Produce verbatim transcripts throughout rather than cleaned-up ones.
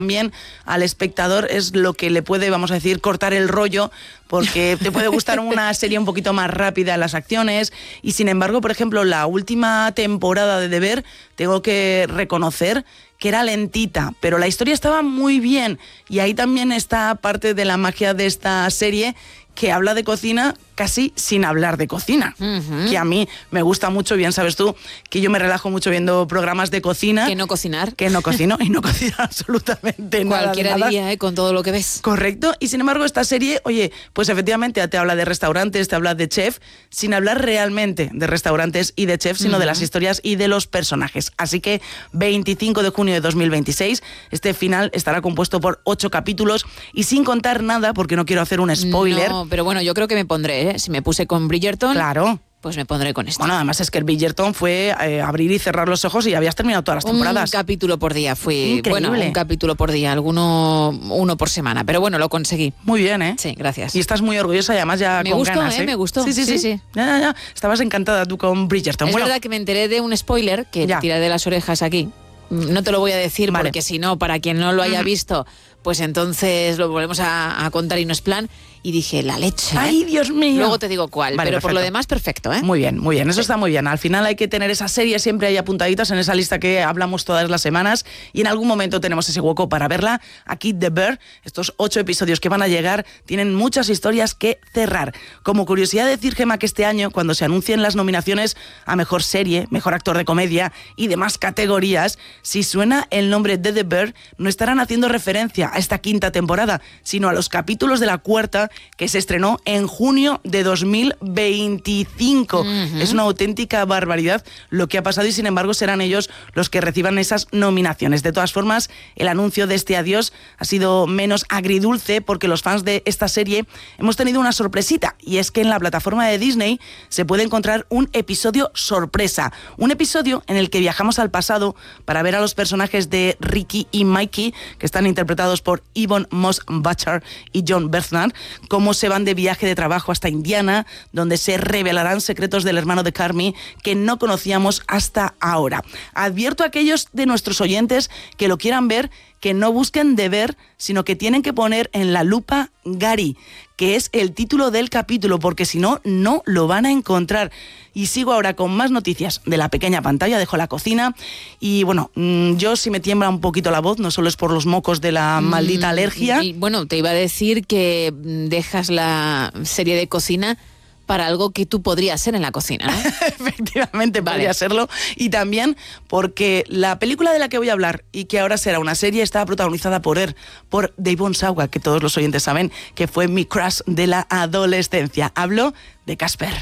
También al espectador es lo que le puede, vamos a decir, cortar el rollo, porque te puede gustar una serie un poquito más rápida en las acciones, y sin embargo, por ejemplo, la última temporada de The Bear, tengo que reconocer que era lentita, pero la historia estaba muy bien, y ahí también está parte de la magia de esta serie, que habla de cocina casi sin hablar de cocina, uh-huh. que a mí me gusta mucho, bien sabes tú, que yo me relajo mucho viendo programas de cocina. Que no cocinar. Que no cocino y no cocino absolutamente nada. Cualquiera diría, ¿eh? Con todo lo que ves. Correcto, y sin embargo esta serie, oye, pues efectivamente te habla de restaurantes, te habla de chef, sin hablar realmente de restaurantes y de chef, sino uh-huh. de las historias y de los personajes. Así que veinticinco de junio de dos mil veintiséis, este final estará compuesto por ocho capítulos, y sin contar nada, porque no quiero hacer un spoiler. No, pero bueno, yo creo que me pondré, ¿eh? Si me puse con Bridgerton, claro, pues me pondré con esto. Bueno, además es que el Bridgerton fue eh, abrir y cerrar los ojos y habías terminado todas las temporadas. Un capítulo por día fui. Increíble. Bueno, un capítulo por día, alguno uno por semana, pero bueno, lo conseguí. Muy bien, ¿eh? Sí, gracias. Y estás muy orgullosa y además ya me con gustó, ganas, ¿eh? ¿eh? Me gustó. Sí, sí, sí. sí. sí. Ya, ya, ya. Estabas encantada tú con Bridgerton. Es bueno, verdad que me enteré de un spoiler que ya. te tiré de las orejas aquí. No te lo voy a decir vale. porque si no, para quien no lo haya visto, pues entonces lo volvemos a, a contar y no es plan. Y dije, la leche. ¡Ay, Dios mío! Luego te digo cuál, vale, pero perfecto. por lo demás, perfecto, ¿eh? Muy bien, muy bien. Eso sí. está muy bien. Al final hay que tener esas series siempre ahí apuntaditas en esa lista que hablamos todas las semanas, y en algún momento tenemos ese hueco para verla. Aquí The Bear, estos ocho episodios que van a llegar, tienen muchas historias que cerrar. Como curiosidad decir, Gemma, que este año, cuando se anuncien las nominaciones a Mejor Serie, Mejor Actor de Comedia y demás categorías, si suena el nombre de The Bear, no estarán haciendo referencia a esta quinta temporada, sino a los capítulos de la cuarta, que se estrenó en junio de dos mil veinticinco. Uh-huh. Es una auténtica barbaridad lo que ha pasado, y sin embargo serán ellos los que reciban esas nominaciones. De todas formas, el anuncio de este adiós ha sido menos agridulce, porque los fans de esta serie hemos tenido una sorpresita, y es que en la plataforma de Disney se puede encontrar un episodio sorpresa, un episodio en el que viajamos al pasado para ver a los personajes de Ricky y Mikey, que están interpretados por Yvonne Moss Butcher y John Bernthal, cómo se van de viaje de trabajo hasta Indiana, donde se revelarán secretos del hermano de Carmy que no conocíamos hasta ahora. Advierto a aquellos de nuestros oyentes que lo quieran ver, que no busquen The Bear, sino que tienen que poner en la lupa Gary, que es el título del capítulo, porque si no, no lo van a encontrar. Y sigo ahora con más noticias de la pequeña pantalla, dejo la cocina, y bueno, yo si me tiembla un poquito la voz, no solo es por los mocos de la maldita alergia. Y, y bueno, te iba a decir que dejas la serie de cocina para algo que tú podrías ser en la cocina, ¿no? Efectivamente, vale. podría serlo. Y también porque la película de la que voy a hablar, y que ahora será una serie, está protagonizada por él, por Daewon Sawa, que todos los oyentes saben que fue mi crush de la adolescencia. Hablo de Casper.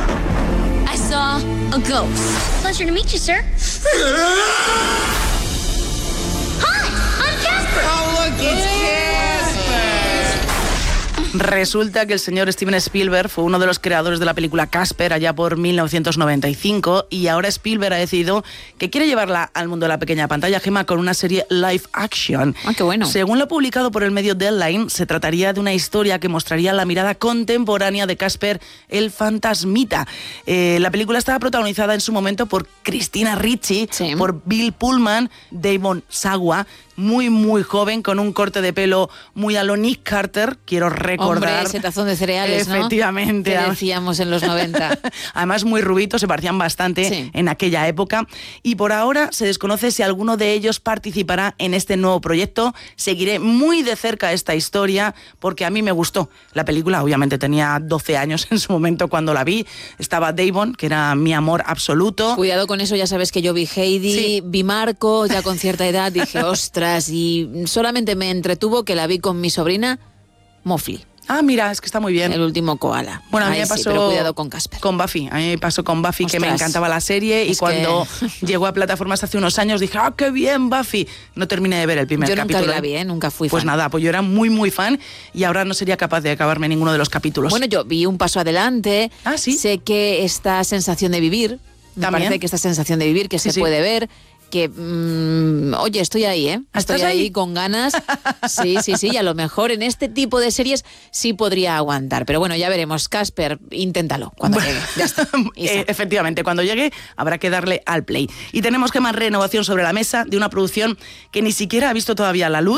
I saw a ghost. Pleasure to meet you, sir. Hi, I'm Casper. Oh, look, it's Casper. Resulta que el señor Steven Spielberg fue uno de los creadores de la película Casper allá por mil novecientos noventa y cinco, y ahora Spielberg ha decidido que quiere llevarla al mundo de la pequeña pantalla, Gemma, con una serie live action. Ah, qué bueno. Según lo publicado por el medio Deadline, se trataría de una historia que mostraría la mirada contemporánea de Casper el fantasmita. Eh, la película estaba protagonizada en su momento por Christina Ricci, sí. por Bill Pullman, Daewon Sawa, muy, muy joven, con un corte de pelo muy a lo Nick Carter, quiero recordar. Hombre, ese tazón de cereales, ¿no? Efectivamente. Que decíamos en los noventa. Además, muy rubitos, se parecían bastante sí. en aquella época. Y por ahora se desconoce si alguno de ellos participará en este nuevo proyecto. Seguiré muy de cerca esta historia, porque a mí me gustó la película. Obviamente tenía doce años en su momento cuando la vi. Estaba Daewon, que era mi amor absoluto. Cuidado con eso, ya sabes que yo vi Heidi, sí. vi Marco, ya con cierta edad, dije, ostras, y solamente me entretuvo que la vi con mi sobrina Mowgli. Ah, mira, es que está muy bien. El último koala. Bueno, a mí Ahí me pasó sí, pero cuidado con Casper. Con Buffy. A mí me pasó con Buffy, Ostras, que me encantaba la serie, y cuando que... llegó a plataformas hace unos años dije, ¡ah, qué bien, Buffy! No terminé de ver el primer yo capítulo. Yo nunca la vi, ¿eh? Nunca fui Pues fan. nada, pues yo era muy, muy fan, y ahora no sería capaz de acabarme ninguno de los capítulos. Bueno, yo vi un paso adelante. Ah, ¿sí? Sé que esta sensación de vivir, me ¿también? parece que esta sensación de vivir que sí, se sí. puede ver, que, mmm, oye, estoy ahí, ¿eh? Estoy ahí? ahí con ganas. Sí, sí, sí, y a lo mejor en este tipo de series sí podría aguantar. Pero bueno, ya veremos. Casper, inténtalo cuando llegue. Ya está. eh, efectivamente, cuando llegue habrá que darle al play. Y tenemos que más renovación sobre la mesa de una producción que ni siquiera ha visto todavía la luz.